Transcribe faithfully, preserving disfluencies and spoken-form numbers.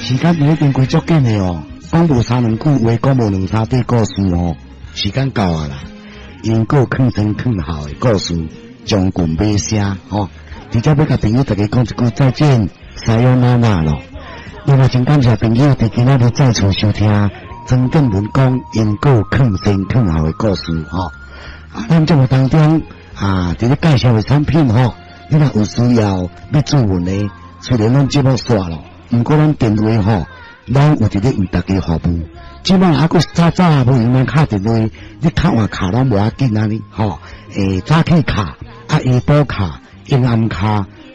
时间就已经过足紧的哦，讲无三两句话，讲无两三句故事哦，时间到啊啦。因个囥生囥后的故事，将近尾声吼。直接要甲朋友大家讲一句再见，撒由那拉咯。另外，真感谢朋友伫今仔日再次收听曾建文讲因个囥生囥后的故事吼。啊，咱节目当中啊，伫咧介绍的产品吼，你若有需要要注文的，虽然咱节目煞咯，毋过咱电话吼，咱有伫咧为大家服务。即摆还佫早早啊，无用咱敲电话，你敲换卡拢无要紧啊你吼。诶，早起卡、啊下晡卡、阴暗卡、